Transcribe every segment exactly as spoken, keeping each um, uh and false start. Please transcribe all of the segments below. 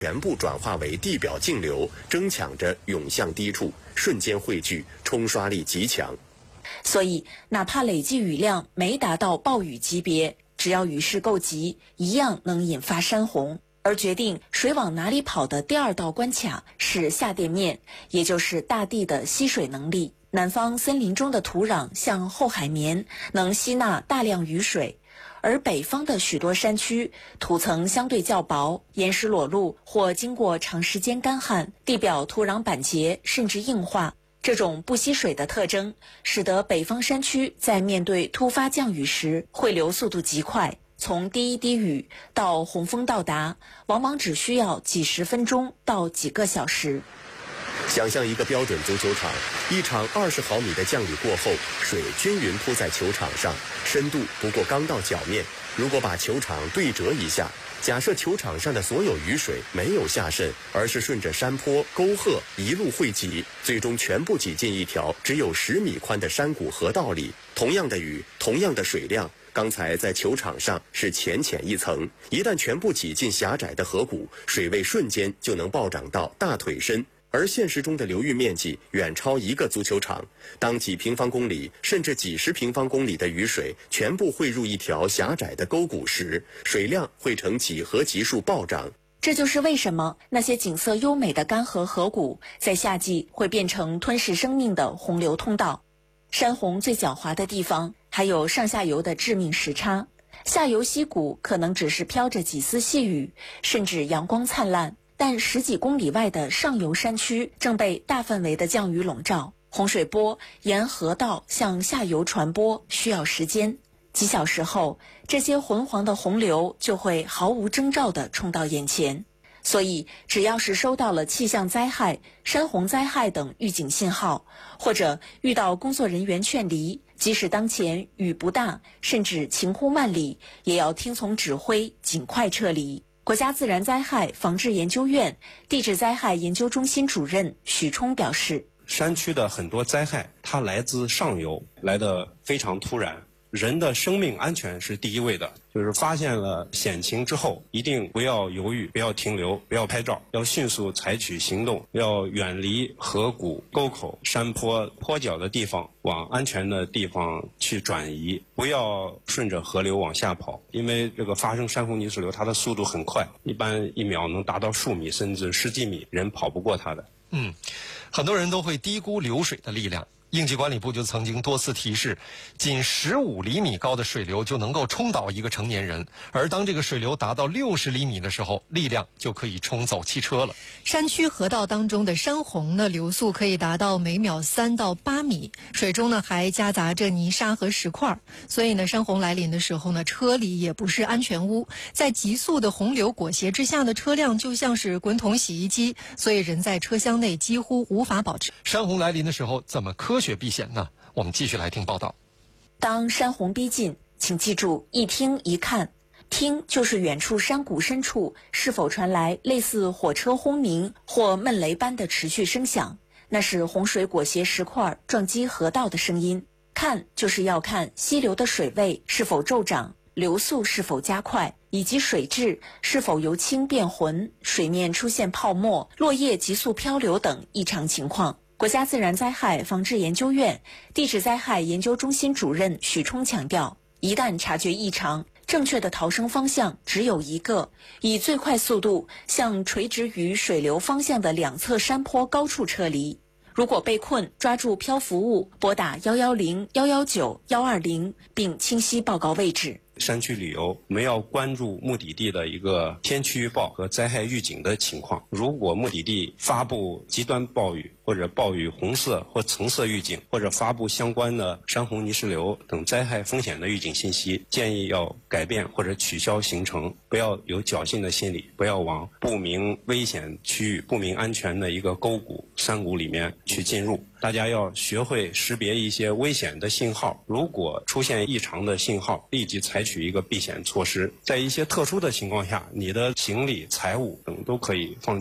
全部转化为地表径流，争抢着涌向低处，瞬间汇聚，冲刷力极强。 所以，哪怕累计雨量没达到暴雨级别，只要雨势够急，一样能引发山洪。而决定水往哪里跑的第二道关卡是下垫面，也就是大地的吸水能力。南方森林中的土壤像厚海绵，能吸纳大量雨水。而北方的许多山区土层相对较薄，岩石裸露或经过长时间干旱，地表土壤板结甚至硬化。这种不吸水的特征，使得北方山区在面对突发降雨时，汇流速度极快，从第一滴雨到洪峰到达，往往只需要几十分钟到几个小时。 想象一个标准足球场，一场二十毫米的降雨过后，水均匀铺在球场上，深度不过刚到脚面。如果把球场对折一下，假设球场上的所有雨水没有下渗，而是顺着山坡、沟壑一路汇集，最终全部挤进一条只有十米宽的山谷河道里。同样的雨，同样的水量，刚才在球场上是浅浅一层，一旦全部挤进狭窄的河谷，水位瞬间就能暴涨到大腿深。而现实中的流域面积远超一个足球场，当几平方公里甚至几十平方公里的雨水全部汇入一条狭窄的沟谷时，水量会呈几何级数暴涨。 这就是为什么那些景色优美的干涸河谷在夏季会变成吞噬生命的洪流通道。山洪最狡猾的地方还有上下游的致命时差，下游溪谷可能只是飘着几丝细雨，甚至阳光灿烂，但十几公里外的上游山区正被大范围的降雨笼罩，洪水波沿河道向下游传播需要时间。几小时后，这些浑黄的洪流就会毫无征兆地冲到眼前。所以，只要是收到了气象灾害、山洪灾害等预警信号，或者遇到工作人员劝离，即使当前雨不大，甚至晴空万里，也要听从指挥，尽快撤离。国家自然灾害防治研究院地质灾害研究中心主任许冲表示， 山区的很多灾害，它来自上游，来得非常突然。人的生命安全是第一位的，就是发现了险情之后，一定不要犹豫，不要停留，不要拍照，要迅速采取行动，要远离河谷、沟口、山坡、坡脚的地方，往安全的地方去转移，不要顺着河流往下跑，因为这个发生山洪泥石流，它的速度很快，一般一秒能达到数米甚至十几米，人跑不过它的。 嗯，很多人都会低估流水的力量。应急管理部就曾经多次提示，仅十五厘米高的水流就能够冲倒一个成年人，而当这个水流达到六十厘米的时候，力量就可以冲走汽车了。 山区河道当中的山洪呢，流速可以达到每秒三到八米，水中呢还夹杂着泥沙和石块，所以呢，山洪来临的时候呢，车里也不是安全屋，在急速的洪流裹挟之下的车辆就像是滚筒洗衣机，所以人在车厢内几乎无法保持。 山洪来临的时候，怎么科学避险呢？我们继续来听报道。 当山洪逼近，请记住一听一看。听就是远处山谷深处是否传来类似火车轰鸣或闷雷般的持续声响，那是洪水裹挟石块撞击河道的声音。看就是要看溪流的水位是否骤涨，流速是否加快，以及水质是否由清变浑，水面出现泡沫、落叶急速漂流等异常情况。国家自然灾害防治研究院地质灾害研究中心主任许冲强调，一旦察觉异常，正确的逃生方向只有一个，以最快速度向垂直于水流方向的两侧山坡高处撤离。如果被困，抓住漂浮物，拨打一一零、一一九、一二零，并清晰报告位置。 山区旅游，我们要关注目的地的一个天气预报和灾害预警的情况。如果目的地发布极端暴雨或者暴雨红色或橙色预警，或者发布相关的山洪泥石流等灾害风险的预警信息，建议要改变或者取消行程，不要有侥幸的心理，不要往不明危险区域、不明安全的一个沟谷、山谷里面去进入。大家要学会识别一些危险的信号，如果出现异常的信号，立即采取一个避险措施。在一些特殊的情况下，你的行李、财物等都可以放弃。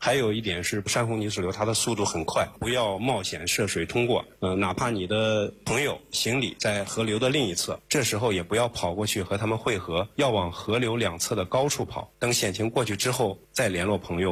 还有一点是山洪泥石流它的速度很快，不要冒险涉水通过。呃，哪怕你的朋友行李在河流的另一侧，这时候也不要跑过去和他们汇合，要往河流两侧的高处跑。等险情过去之后再联络朋友。